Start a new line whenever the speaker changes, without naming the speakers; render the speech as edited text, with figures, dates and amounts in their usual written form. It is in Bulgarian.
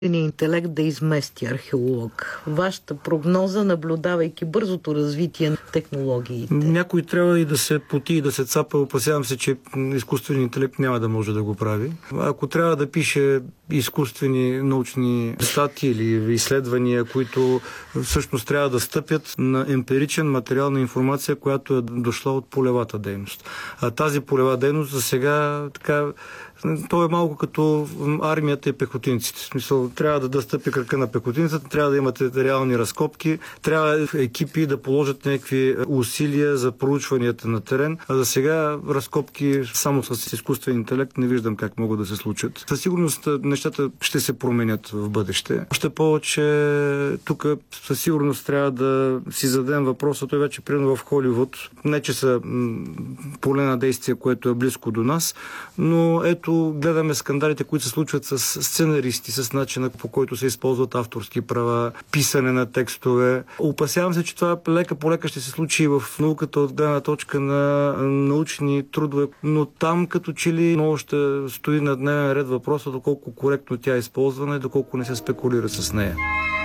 интелект да измести археолог? Вашата прогноза, наблюдавайки бързото развитие на технологиите?
Някой трябва и да се поти и да се цапа. Опасявам се, че изкуственият интелект няма да може да го прави. Ако трябва да пише изкуствени научни статии или изследвания, които всъщност трябва да стъпят на емпиричен материал на информация, която е дошла от полевата дейност. А тази полева дейност за сега то е малко като армията и пехотинците. В смисъл, трябва да стъпи крака на пехотинцата, трябва да имате реални разкопки, трябва екипи да положат някакви усилия за проучванията на терен, а за сега разкопки само с изкуствен интелект не виждам как могат да се случат. Със сигурност нещата ще се променят в бъдеще. Още повече тук със сигурност трябва да си зададем въпроса, той вече примерно в Холивуд, не че са поле на действие, което е близко до нас, но ето гледаме скандалите, които се случват с сценаристи, с начина, по който се използват авторски права, писане на текстове. Опасявам се, че това лека по лека ще се случи и в науката от гледна точка на научни трудове, но там като че ли много ще стои на дневен ред въпроса доколко коректно тя е използвана и доколко не се спекулира с нея.